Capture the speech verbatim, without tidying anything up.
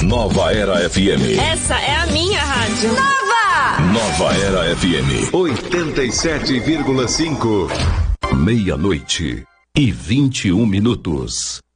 Nova Era F M. Essa é a minha rádio. Nova! Nova Era F M. oitenta e sete vírgula cinco. Meia-noite e vinte e um minutos.